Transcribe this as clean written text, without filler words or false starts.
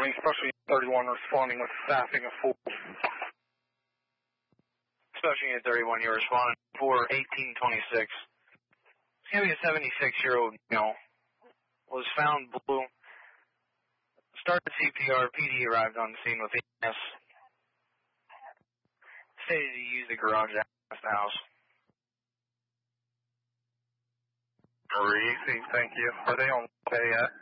Special Unit 31 responding with staffing of 4. Special Unit 31, you're responding for 1826. It's going to be a 76-year-old male. Was found blue. Started CPR. PD arrived on the scene with EMS. Stated he used the garage access to the house. Easy, thank you. Are they on pay yet?